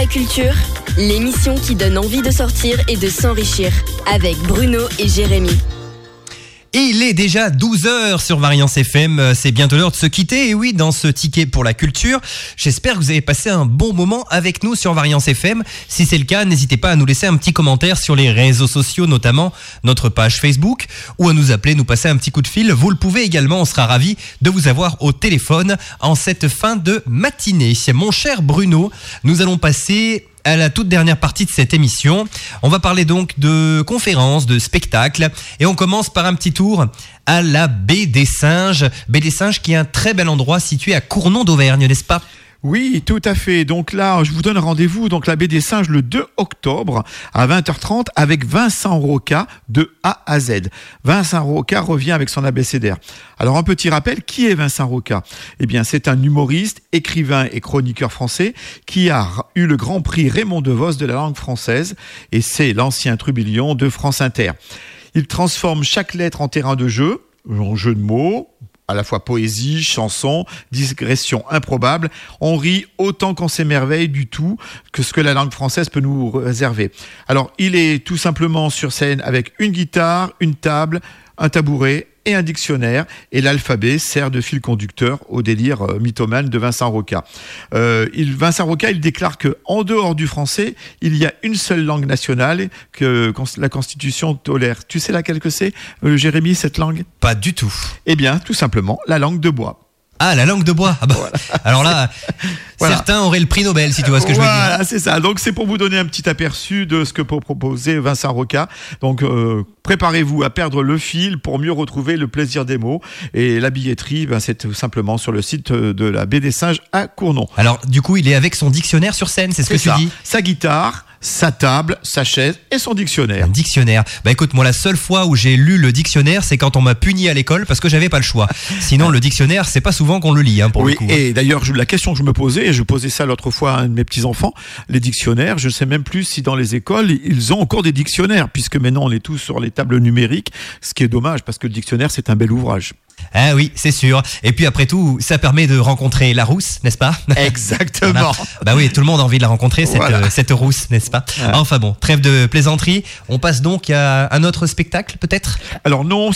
la culture, l'émission qui donne envie de sortir et de s'enrichir avec Bruno et Jérémy. Et il est déjà 12h sur Variance FM, c'est bientôt l'heure de se quitter. Et oui, dans ce ticket pour la culture, j'espère que vous avez passé un bon moment avec nous sur Variance FM. Si c'est le cas, n'hésitez pas à nous laisser un petit commentaire sur les réseaux sociaux, notamment notre page Facebook, ou à nous appeler, nous passer un petit coup de fil. Vous le pouvez également, on sera ravis de vous avoir au téléphone en cette fin de matinée. Mon cher Bruno, nous allons passer à la toute dernière partie de cette émission. On va parler donc de conférences, de spectacles, et on commence par un petit tour à la Baie des Singes. Baie des Singes qui est un très bel endroit situé à Cournon d'Auvergne, n'est-ce pas ? Oui, tout à fait. Donc là, je vous donne rendez-vous donc la Baie des Singes le 2 octobre à 20h30 avec Vincent Roca de A à Z. Vincent Roca revient avec son abécédaire. Alors un petit rappel, qui est Vincent Roca ? Eh bien, c'est un humoriste, écrivain et chroniqueur français qui a eu le Grand Prix Raymond DeVos de la langue française et c'est l'ancien trublion de France Inter. Il transforme chaque lettre en terrain de jeu, en jeu de mots, à la fois poésie, chanson, digression improbable. On rit autant qu'on s'émerveille du tout que ce que la langue française peut nous réserver. Alors, il est tout simplement sur scène avec une guitare, une table, un tabouret et un dictionnaire. Et l'alphabet sert de fil conducteur au délire mythomane de Vincent Roca. Vincent Roca, il déclare qu'en dehors du français, il y a une seule langue nationale que la Constitution tolère. Tu sais laquelle que c'est, Jérémy, cette langue ? Pas du tout. Eh bien, tout simplement, la langue de bois. Ah, la langue de bois. Ah bah, voilà. Alors là, voilà. Certains auraient le prix Nobel, si tu vois ce que je veux dire. Voilà, c'est ça. Donc, c'est pour vous donner un petit aperçu de ce que peut proposer Vincent Roca. Donc, préparez-vous à perdre le fil pour mieux retrouver le plaisir des mots. Et la billetterie, c'est tout simplement sur le site de la Baie des Singes à Cournon. Alors, du coup, il est avec son dictionnaire sur scène, c'est ce que tu dis ? Sa guitare, sa table, sa chaise et son dictionnaire. Un dictionnaire. Bah écoute, moi la seule fois où j'ai lu le dictionnaire, c'est quand on m'a puni à l'école parce que j'avais pas le choix. Sinon le dictionnaire, c'est pas souvent qu'on le lit pour le coup. Oui, et d'ailleurs la question que je me posais, et je posais ça l'autre fois à un de mes petits-enfants, les dictionnaires, je ne sais même plus si dans les écoles, ils ont encore des dictionnaires, puisque maintenant on est tous sur les tables numériques, ce qui est dommage parce que le dictionnaire c'est un bel ouvrage. Ah oui, c'est sûr. Et puis après tout, ça permet de rencontrer la rousse, n'est-ce pas ? Exactement. Voilà. Bah oui, tout le monde a envie de la rencontrer, cette rousse, n'est-ce pas ? Ouais. Enfin bon, trêve de plaisanterie. On passe donc à un autre spectacle, peut-être ? Alors non,